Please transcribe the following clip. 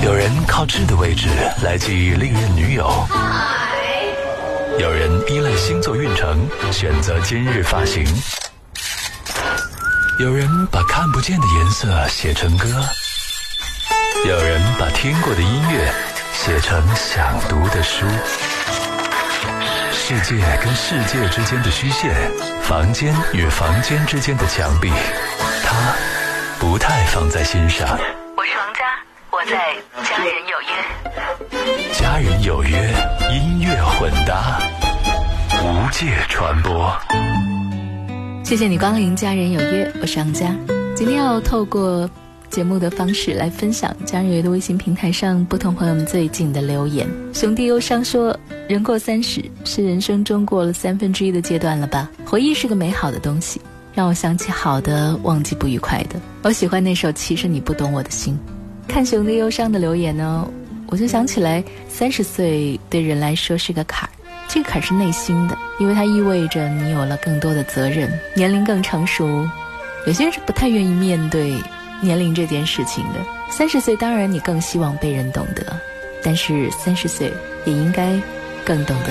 有人靠痣的位置来记历任女友，有人依赖星座运程选择今日发型，有人把看不见的颜色写成歌，有人把听过的音乐写成想读的书。世界跟世界之间的虚线，房间与房间之间的墙壁，他不太放在心上。 我是王佳，我在家人有约。 家人有约，音乐混搭，无界传播。 谢谢你光临家人有约，我是王佳。今天要透过节目的方式来分享家人有约的微信平台上不同朋友们最近的留言。兄弟忧伤说，人过30是人生中过了1/3的阶段了吧，回忆是个美好的东西，让我想起好的，忘记不愉快的。我喜欢那首其实你不懂我的心。看兄弟忧伤的留言呢，我就想起来30岁对人来说是个坎儿，这个坎儿是内心的，因为它意味着你有了更多的责任，年龄更成熟。有些人是不太愿意面对年龄这件事情的。30岁当然你更希望被人懂得，但是30岁也应该更懂得